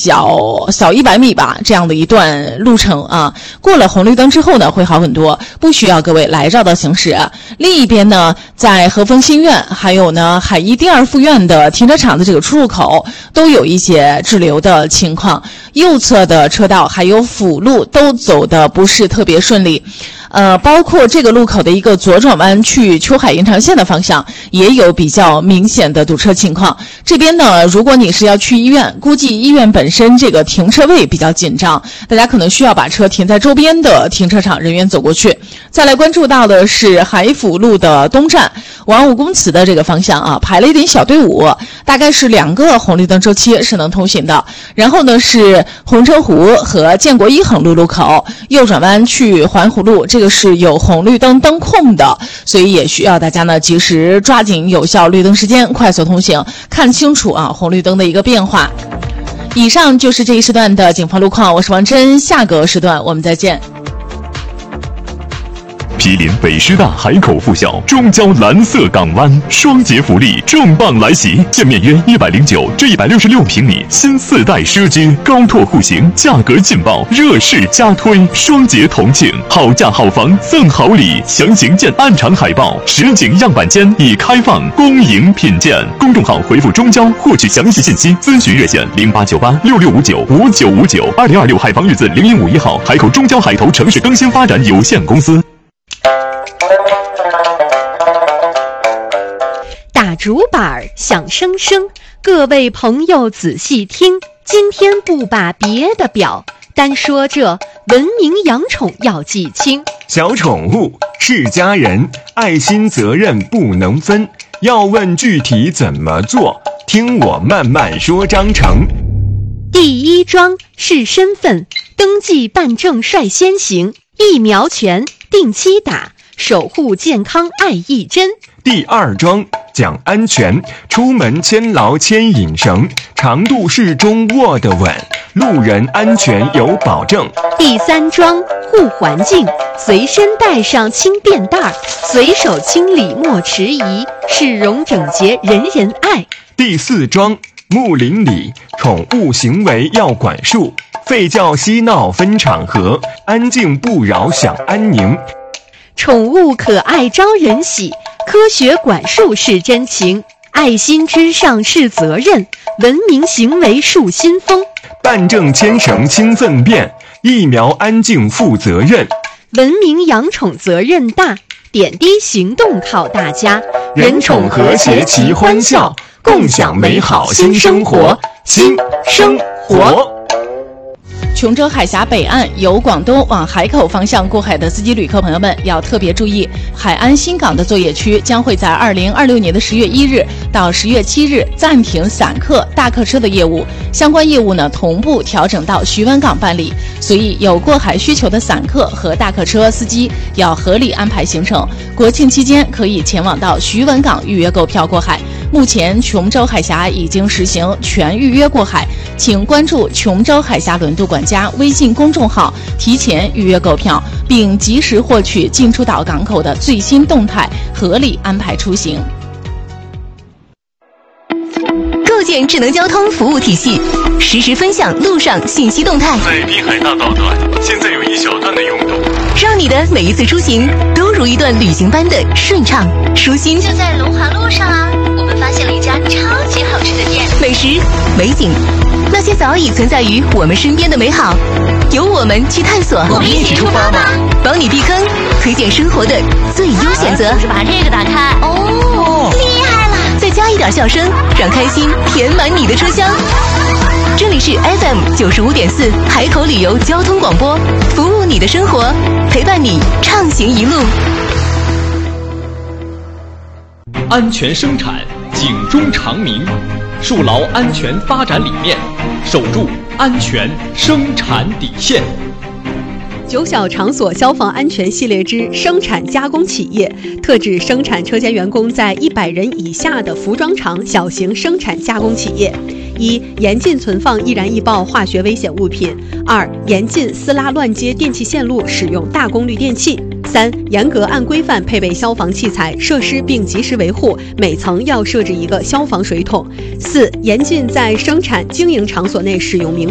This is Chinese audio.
小100米吧，这样的一段路程啊。过了红绿灯之后呢，会好很多，不需要各位来绕道行驶。另一边呢，在和风新苑还有呢海一第二附院的停车场的这个出入口都有一些滞留的情况，右侧的车道还有辅路都走得不是特别顺利。包括这个路口的一个左转弯去秋海延长线的方向也有比较明显的堵车情况。这边呢，如果你是要去医院，估计医院本身这个停车位比较紧张，大家可能需要把车停在周边的停车场，人员走过去。再来关注到的是海辅路的东站往5公祠的这个方向啊，排了一点小队伍，大概是2个红绿灯周期是能通行的。然后呢是红车湖和建国一横路路口右转弯去环湖路，这个是有红绿灯灯控的，所以也需要大家呢及时抓紧有效绿灯时间，快速通行，看清楚啊红绿灯的一个变化。以上就是这一时段的警方路况，我是王真，下个时段我们再见。 毗邻北师大海口附校中交蓝色港湾，双节福利重磅来袭，建面约109至166平米新4代奢居，高拓户型，价格劲爆，热势加推，双节同庆，好价好房赠好礼，详情见暗场海报，实景样板间已开放，恭迎品鉴。公众号回复中交获取详细信息，咨询热线089866595959，2026海防日子0151号，海口中交海投城市更新发展有限公司。 打竹板响声声，各位朋友仔细听，今天不把别的表，单说这文明养宠要记清。 小宠物是家人，爱心责任不能分，要问具体怎么做，听我慢慢说章程。 第一桩是身份登记办证率先行，疫苗权定期打，守护健康爱一针。 第二桩讲安全，出门牵牢牵引绳，长度适中握得稳，路人安全有保证。 第三桩护环境，随身带上轻便袋，随手清理莫迟疑，市容整洁人人爱。 第四桩睦邻里，宠物行为要管束，吠叫嬉闹分场合，安静不扰享安宁。 宠物可爱招人喜，科学管束是真情，爱心之上是责任，文明行为树新风。 办证牵绳清粪便，疫苗安静负责任， 文明养宠责任大，点滴行动靠大家， 人宠和谐齐欢笑，共享美好新生活，新生活。 琼州海峡北岸由广东往海口方向过海的司机旅客朋友们要特别注意，海安新港的作业区将会在2026年的10月1日到10月7日暂停散客、大客车的业务，相关业务呢同步调整到徐闻港办理，所以有过海需求的散客和大客车司机要合理安排行程。国庆期间可以前往到徐闻港预约购票过海。目前琼州海峡已经实行全预约过海，请关注琼州海峡轮渡管家微信公众号，提前预约购票，并及时获取进出岛港口的最新动态，合理安排出行。 构建智能交通服务体系，实时分享路上信息动态。 在滨海大道段，现在有一小段的拥堵， 让你的每一次出行都如一段旅行般的顺畅舒心。 就在龙华路上啊，我们发现了一家超级好吃的店， 美食、美景，那些早已存在于我们身边的美好，由我们去探索。 我们一起出发吧， 帮你避坑，推荐生活的最优选择。 就是把这个打开，哦，厉害了！ 再加一点笑声，让开心填满你的车厢。这里是 FM 95.4海口旅游交通广播，服务你的生活，陪伴你畅行一路。 安全生产，警钟长鸣，树牢安全发展理念，守住安全生产底线。 九小场所消防安全系列之生产加工企业，特指生产车间员工在100人以下的服装厂小型生产加工企业。1. 严禁存放易燃易爆化学危险物品。2. 严禁私拉乱接电气线路，使用大功率电器。3. 严格按规范配备消防器材设施并及时维护，每层要设置一个消防水桶。4. 严禁在生产经营场所内使用明